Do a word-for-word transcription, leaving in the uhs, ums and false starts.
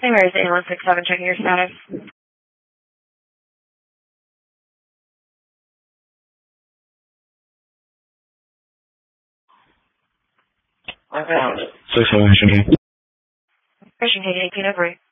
Where is eight one six seven checking your status? Six seven Mission King. Mission King eighteen oh three.